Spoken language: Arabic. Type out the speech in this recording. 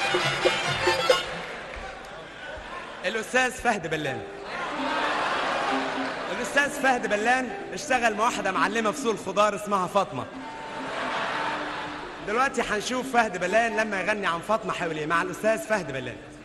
الأستاذ فهد بلان. الأستاذ فهد بلان اشتغل مع واحدة معلمة في سوق الخضار اسمها فاطمة. دلوقتي هنشوف فهد بلان لما يغني عن فاطمة حواليه مع الأستاذ فهد بلان.